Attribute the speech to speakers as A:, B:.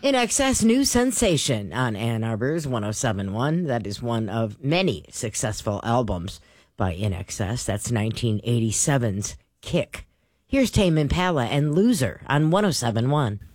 A: In Excess, new sensation on Ann Arbor's 107.1. That is one of many successful albums by In Excess. That's 1987's Kick. Here's Tame Impala and Loser on 107.1.